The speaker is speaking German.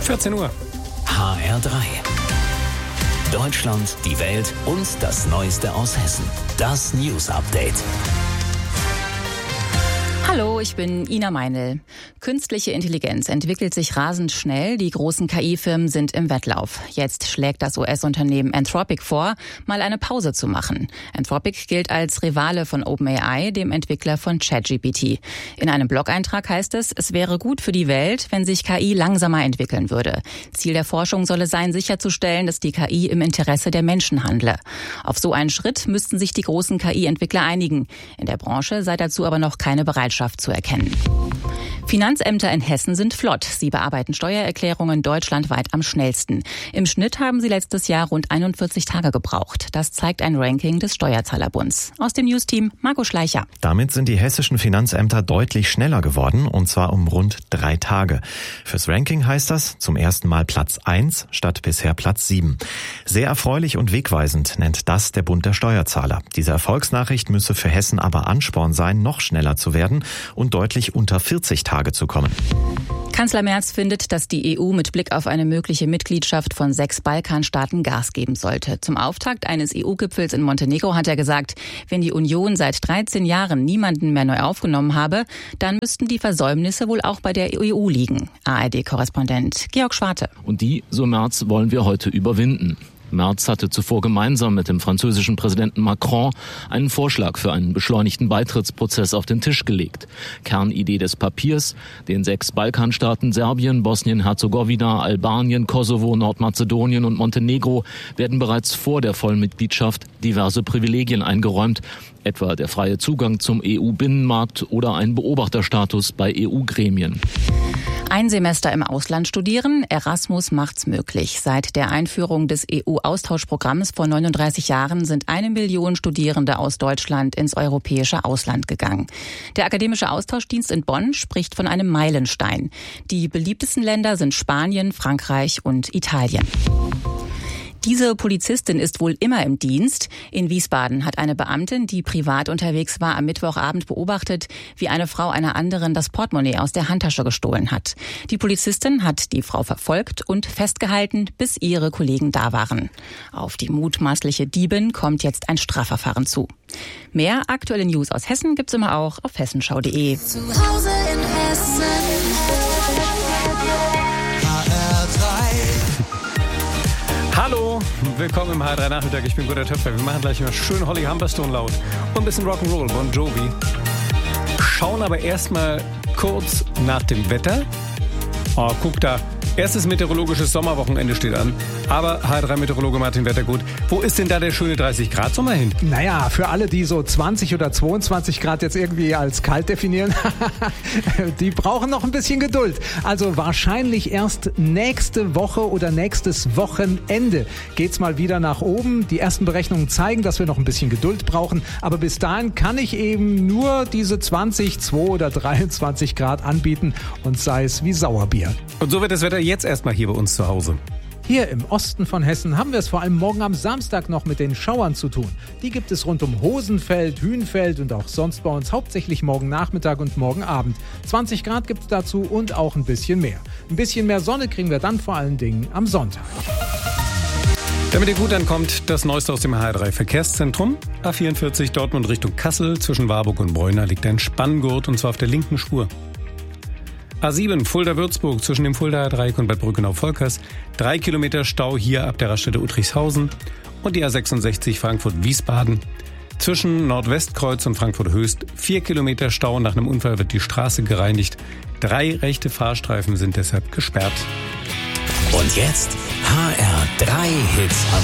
14 Uhr. HR3. Deutschland, die Welt und das Neueste aus Hessen. Das News Update. Hallo, ich bin Ina Meinl. Künstliche Intelligenz entwickelt sich rasend schnell. Die großen KI-Firmen sind im Wettlauf. Jetzt schlägt das US-Unternehmen Anthropic vor, mal eine Pause zu machen. Anthropic gilt als Rivale von OpenAI, dem Entwickler von ChatGPT. In einem Blog-Eintrag heißt es, es wäre gut für die Welt, wenn sich KI langsamer entwickeln würde. Ziel der Forschung solle sein, sicherzustellen, dass die KI im Interesse der Menschen handle. Auf so einen Schritt müssten sich die großen KI-Entwickler einigen. In der Branche sei dazu aber noch keine Bereitschaft zu erkennen. Finanzämter in Hessen sind flott. Sie bearbeiten Steuererklärungen deutschlandweit am schnellsten. Im Schnitt haben sie letztes Jahr rund 41 Tage gebraucht. Das zeigt ein Ranking des Steuerzahlerbunds. Aus dem News-Team Marco Schleicher. Damit sind die hessischen Finanzämter deutlich schneller geworden, und zwar um rund 3 Tage. Fürs Ranking heißt das zum ersten Mal Platz 1 statt bisher Platz 7. Sehr erfreulich und wegweisend nennt das der Bund der Steuerzahler. Diese Erfolgsnachricht müsse für Hessen aber Ansporn sein, noch schneller zu werden und deutlich unter 40 Tage zu kommen. Kanzler Merz findet, dass die EU mit Blick auf eine mögliche Mitgliedschaft von 6 Balkanstaaten Gas geben sollte. Zum Auftakt eines EU-Gipfels in Montenegro hat er gesagt, wenn die Union seit 13 Jahren niemanden mehr neu aufgenommen habe, dann müssten die Versäumnisse wohl auch bei der EU liegen. ARD-Korrespondent Georg Schwarte. Und die, so Merz, wollen wir heute überwinden. Merz hatte zuvor gemeinsam mit dem französischen Präsidenten Macron einen Vorschlag für einen beschleunigten Beitrittsprozess auf den Tisch gelegt. Kernidee des Papiers: den 6 Balkanstaaten Serbien, Bosnien-Herzegowina, Albanien, Kosovo, Nordmazedonien und Montenegro werden bereits vor der Vollmitgliedschaft diverse Privilegien eingeräumt, etwa der freie Zugang zum EU-Binnenmarkt oder ein Beobachterstatus bei EU-Gremien. Ein Semester im Ausland studieren, Erasmus macht's möglich. Seit der Einführung des EU-Austauschprogramms vor 39 Jahren sind 1 Million Studierende aus Deutschland ins europäische Ausland gegangen. Der Akademische Austauschdienst in Bonn spricht von einem Meilenstein. Die beliebtesten Länder sind Spanien, Frankreich und Italien. Diese Polizistin ist wohl immer im Dienst. In Wiesbaden hat eine Beamtin, die privat unterwegs war, am Mittwochabend beobachtet, wie eine Frau einer anderen das Portemonnaie aus der Handtasche gestohlen hat. Die Polizistin hat die Frau verfolgt und festgehalten, bis ihre Kollegen da waren. Auf die mutmaßliche Diebin kommt jetzt ein Strafverfahren zu. Mehr aktuelle News aus Hessen gibt's immer auch auf hessenschau.de. Zu Hause in Hessen. Hallo, willkommen im HR3 Nachmittag. Ich bin Gunnar Töpfer. Wir machen gleich mal schön Holly Humberstone laut und ein bisschen Rock'n'Roll, Bon Jovi. Schauen aber erstmal kurz nach dem Wetter. Oh, guck da. Erstes meteorologisches Sommerwochenende steht an. Aber HR3-Meteorologe Martin Wettergut, wo ist denn da der schöne 30-Grad-Sommer hin? Naja, für alle, die so 20 oder 22 Grad jetzt irgendwie als kalt definieren, die brauchen noch ein bisschen Geduld. Also wahrscheinlich erst nächste Woche oder nächstes Wochenende geht's mal wieder nach oben. Die ersten Berechnungen zeigen, dass wir noch ein bisschen Geduld brauchen. Aber bis dahin kann ich eben nur diese 20, 2 oder 23 Grad anbieten und sei es wie Sauerbier. Und so wird das Wetter jetzt erstmal hier bei uns zu Hause. Hier im Osten von Hessen haben wir es vor allem morgen am Samstag noch mit den Schauern zu tun. Die gibt es rund um Hosenfeld, Hühnfeld und auch sonst bei uns hauptsächlich morgen Nachmittag und morgen Abend. 20 Grad gibt es dazu und auch ein bisschen mehr. Ein bisschen mehr Sonne kriegen wir dann vor allen Dingen am Sonntag. Damit ihr gut ankommt, das Neueste aus dem HR3 Verkehrszentrum. A44 Dortmund Richtung Kassel, zwischen Warburg und Bräuner liegt ein Spanngurt, und zwar auf der linken Spur. A7 Fulda-Würzburg zwischen dem Fuldaer Dreieck und Bad Brückenau-Volkers. 3 Kilometer Stau hier ab der Raststätte Uttrichshausen. Und die A66 Frankfurt-Wiesbaden. Zwischen Nordwestkreuz und Frankfurt-Höchst 4 Kilometer Stau. Nach einem Unfall wird die Straße gereinigt. 3 rechte Fahrstreifen sind deshalb gesperrt. Und jetzt HR3 Hits am